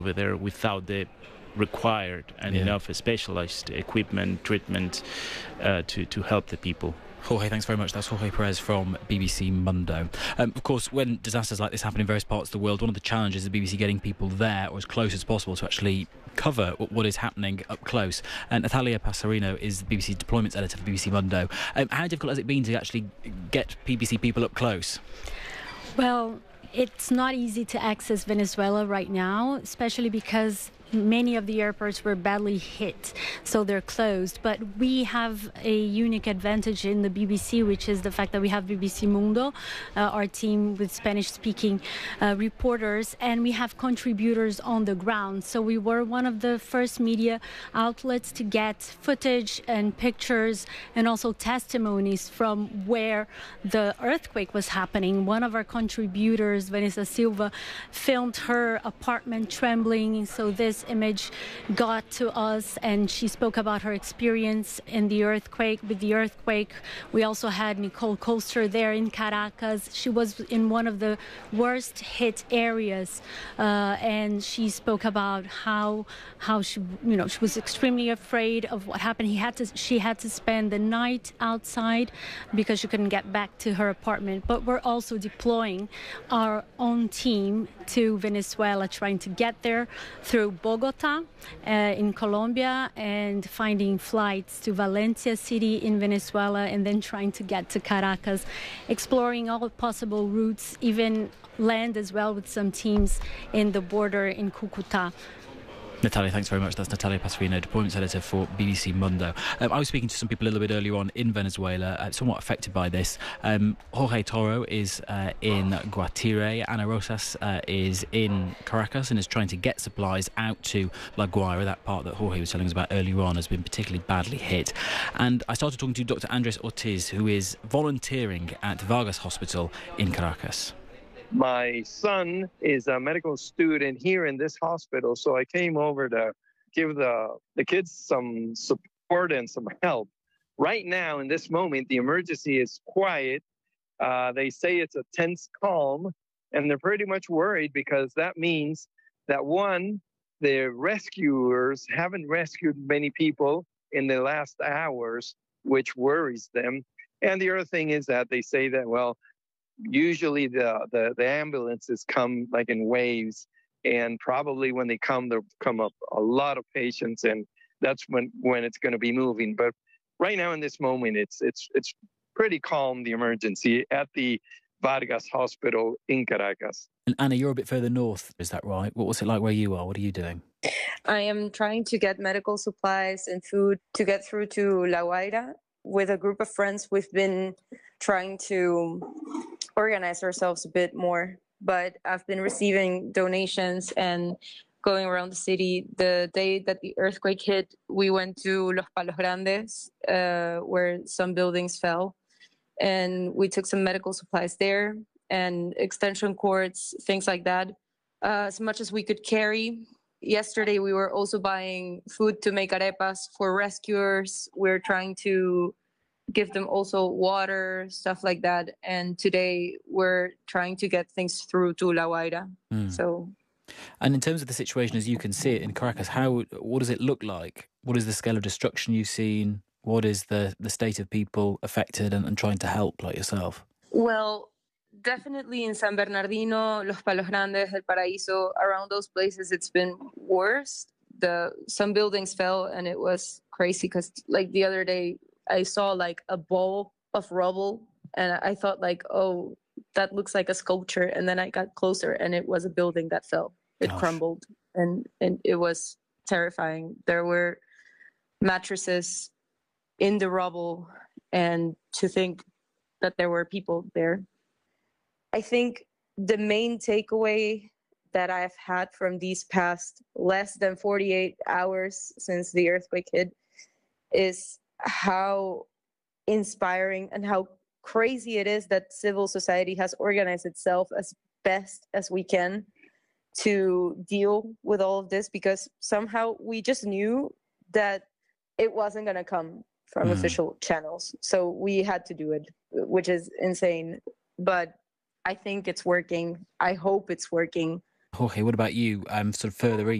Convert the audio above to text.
over there without the required and enough specialized equipment, treatment to help the people. Jorge, thanks very much. That's Jorge Perez from BBC Mundo. Of course, when disasters like this happen in various parts of the world, one of the challenges of the BBC getting people there or as close as possible to actually cover what is happening up close. And Natalia Passarino is the BBC deployments editor for BBC Mundo. How difficult has it been to actually get BBC people up close? Well, it's not easy to access Venezuela right now, especially because many of the airports were badly hit, so they're closed. But we have a unique advantage in the BBC, which is the fact that we have BBC Mundo, our team with Spanish-speaking reporters, and we have contributors on the ground. So we were one of the first media outlets to get footage and pictures and also testimonies from where the earthquake was happening. One of our contributors, Vanessa Silva, filmed her apartment trembling, so this image got to us, and she spoke about her experience in the earthquake. With the earthquake, we also had Nicole Coaster there in Caracas. She was in one of the worst hit areas, and she spoke about how she was extremely afraid of what happened. She had to spend the night outside because she couldn't get back to her apartment. But we're also deploying our own team to Venezuela, trying to get there through Bogota in Colombia and finding flights to Valencia City in Venezuela, and then trying to get to Caracas, exploring all possible routes, even land as well with some teams in the border in Cucuta. Natalia, thanks very much. That's Natalia Passarino, deployments editor for BBC Mundo. I was speaking to some people a little bit earlier on in Venezuela, somewhat affected by this. Jorge Toro is in Guatire. Ana Rosas is in Caracas and is trying to get supplies out to La Guaira. That part that Jorge was telling us about earlier on has been particularly badly hit. And I started talking to Dr. Andres Ortiz, who is volunteering at Vargas Hospital in Caracas. My son is a medical student here in this hospital, so I came over to give the kids some support and some help. Right now, in this moment, the emergency is quiet. They say it's a tense calm, and they're pretty much worried because that means that, one, the rescuers haven't rescued many people in the last hours, which worries them. And the other thing is that they say that, well, usually the ambulances come like in waves, and probably when they come, there'll come up a lot of patients, and that's when it's going to be moving. But right now in this moment, it's pretty calm, the emergency at the Vargas Hospital in Caracas. And Anna, you're a bit further north, is that right? What's it like where you are? What are you doing? I am trying to get medical supplies and food to get through to La Guaira. With a group of friends, we've been trying to organize ourselves a bit more, but I've been receiving donations and going around the city. The day that the earthquake hit, we went to Los Palos Grandes, where some buildings fell, and we took some medical supplies there and extension cords, things like that, as much as we could carry. Yesterday, we were also buying food to make arepas for rescuers. We're trying to give them also water, stuff like that. And today, we're trying to get things through to La Guaira. And in terms of the situation as you can see it in Caracas, what does it look like? What is the scale of destruction you've seen? What is the state of people affected and trying to help, like yourself? Well, definitely in San Bernardino, Los Palos Grandes, El Paraíso, around those places, it's been worse. Some buildings fell, and it was crazy because, like, the other day, I saw like a ball of rubble, and I thought like, oh, that looks like a sculpture. And then I got closer, and it was a building that fell. It crumbled, and it was terrifying. There were mattresses in the rubble, and to think that there were people there. I think the main takeaway that I've had from these past less than 48 hours since the earthquake hit is how inspiring and how crazy it is that civil society has organized itself as best as we can to deal with all of this, because somehow we just knew that it wasn't going to come from official channels. So we had to do it, which is insane. But I think it's working. I hope it's working. Jorge, what about you? Sort of further